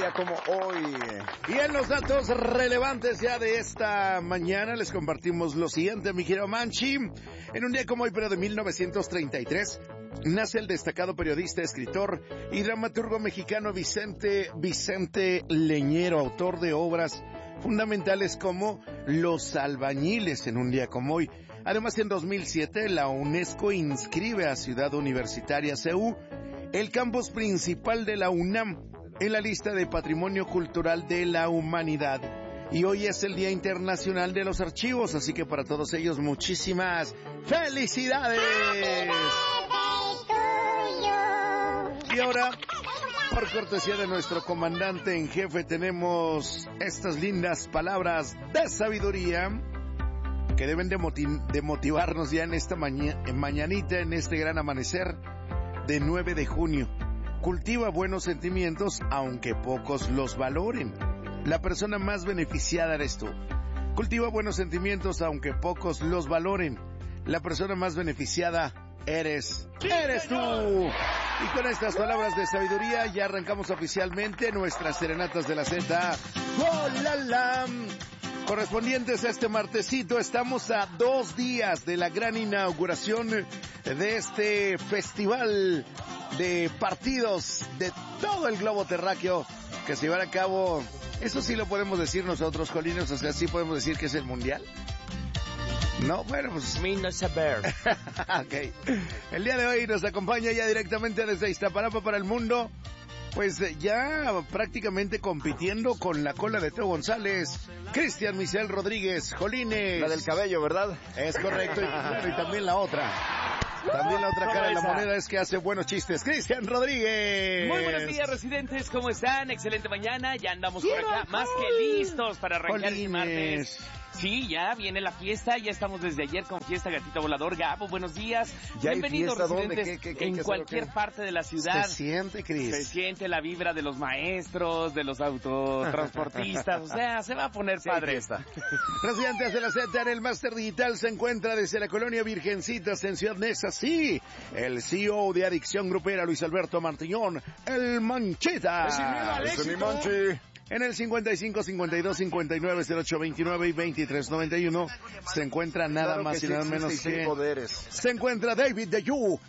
día como hoy. Y en los datos relevantes ya de esta mañana les compartimos lo siguiente, mi querido Manchi. En un día como hoy, pero de 1933, nace el destacado periodista, escritor y dramaturgo mexicano Vicente Leñero, autor de obras fundamentales como Los Albañiles en un día como hoy. Además, en 2007, la UNESCO inscribe a Ciudad Universitaria CU, el campus principal de la UNAM, en la lista de Patrimonio Cultural de la Humanidad. Y hoy es el Día Internacional de los Archivos, así que para todos ellos muchísimas felicidades. Y ahora, por cortesía de nuestro comandante en jefe, tenemos estas lindas palabras de sabiduría que deben de motivarnos ya en esta mañanita, en este gran amanecer de 9 de junio. Cultiva buenos sentimientos, aunque pocos los valoren. La persona más beneficiada eres tú. Cultiva buenos sentimientos, aunque pocos los valoren. La persona más beneficiada eres tú. Y con estas palabras de sabiduría ya arrancamos oficialmente nuestras serenatas de la Z. ¡Golala! Correspondientes a este martesito, estamos a 2 días de la gran inauguración de este festival de partidos de todo el globo terráqueo que se llevará a cabo. Eso sí lo podemos decir nosotros, Colinos, o sea, sí podemos decir que es el mundial. No, bueno, pues... Me no saber. Okay. El día de hoy nos acompaña ya directamente desde Iztapalapa para el mundo, pues ya prácticamente compitiendo con la cola de Teo González, Cristian Michel Rodríguez, Jolines. La del cabello, ¿verdad? Es correcto, y también la otra. También la otra cara de la moneda es que hace buenos chistes. Cristian Rodríguez. Muy buenos días, residentes, ¿cómo están? Excelente mañana, ya andamos por acá, más que listos para arrancar el martes. Sí, ya viene la fiesta, ya estamos desde ayer con Fiesta Gatito Volador. Gabo, buenos días. ¿Ya bienvenidos, residentes, ¿Qué, en cualquier parte de la ciudad. Se siente, Cris. Se siente la vibra de los maestros, de los autotransportistas, o sea, se va a poner padre esta. Residentes de la Z en el Máster Digital se encuentra desde la colonia Virgencitas en Ciudad Neza, sí, el CEO de Adicción Grupera, Luis Alberto Martiñón, el Manchita. ¡Es mi Manchi! En el 55 52 59 08 29 y 23 91 se encuentra nada más y nada menos que poderes. se encuentra David de Yu,